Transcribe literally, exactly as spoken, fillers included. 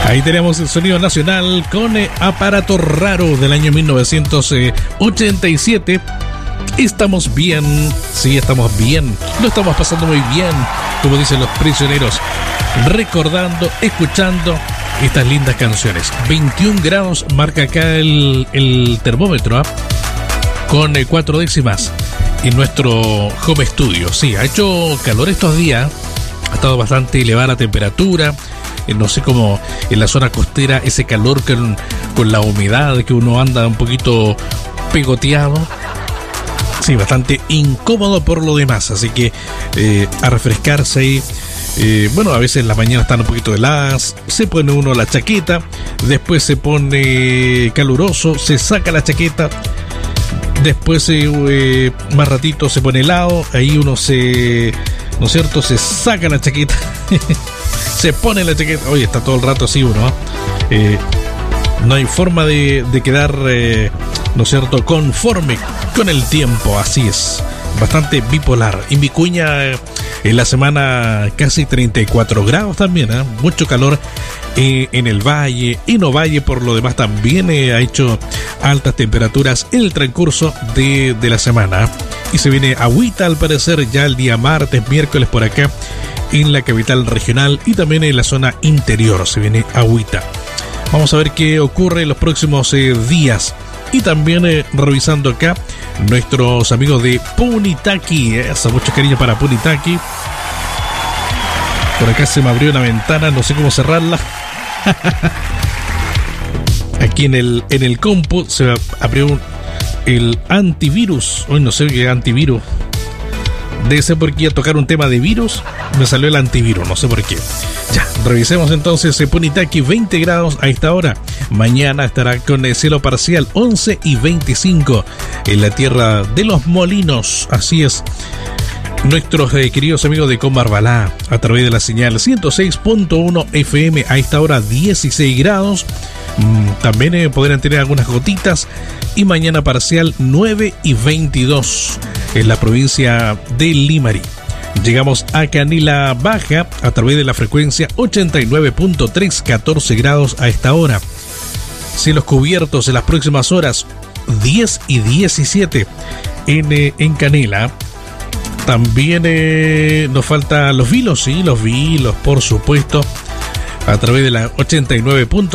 Ahí tenemos el sonido nacional con eh, Aparato Raro del año mil novecientos ochenta y siete. Estamos bien, sí, estamos bien, lo estamos pasando muy bien, como dicen los prisioneros, recordando, escuchando estas lindas canciones. veintiún grados marca acá el, el termómetro, ¿eh? Con eh, cuatro décimas en nuestro home studio. Sí, ha hecho calor estos días, ha estado bastante elevada la temperatura. No sé cómo en la zona costera ese calor con, con la humedad, que uno anda un poquito pegoteado. Sí, bastante incómodo por lo demás. Así que eh, a refrescarse ahí. Eh, bueno, a veces en la mañana están un poquito heladas. Se pone uno la chaqueta. Después se pone caluroso. Se saca la chaqueta. Después eh, eh, más ratito se pone helado. Ahí uno se... ¿No es cierto? Se saca la chaqueta. Se pone la chaqueta. Oye, está todo el rato así uno, ¿eh? Eh, no hay forma de, de quedar, eh, ¿no es cierto?, conforme con el tiempo. Así es. Bastante bipolar. En Vicuña, eh, en la semana casi treinta y cuatro grados también, ¿eh? Mucho calor eh, en el valle. En Ovalle, por lo demás, también eh, ha hecho altas temperaturas en el transcurso de, de la semana. Y se viene agüita al parecer ya el día martes, miércoles por acá en la capital regional y también en la zona interior se viene agüita. Vamos a ver qué ocurre en los próximos eh, días. Y también eh, revisando acá nuestros amigos de Punitaqui. Eso, mucho cariño para Punitaqui. Por acá se me abrió una ventana, no sé cómo cerrarla. Aquí en el, en el compu se abrió un, el antivirus. Hoy no sé qué antivirus. Debe ser porque iba a tocar un tema de virus. Me salió el antivirus, no sé por qué. Ya, revisemos entonces eh, Punitaqui, veinte grados a esta hora. Mañana estará con el cielo parcial, once y veinticinco en la tierra de los molinos. Así es. Nuestros eh, queridos amigos de Combarbalá, a través de la señal ciento seis punto uno F M, a esta hora dieciséis grados. Mm, también eh, podrán tener algunas gotitas. Y mañana parcial nueve y veintidós en la provincia de Limarí. Llegamos a Canela Baja a través de la frecuencia ochenta y nueve punto tres, catorce grados a esta hora. Cielos cubiertos en las próximas horas, diez y diecisiete en, eh, en Canela. También eh, nos faltan los vilos, sí, los vilos, por supuesto, a través de la ochenta y nueve punto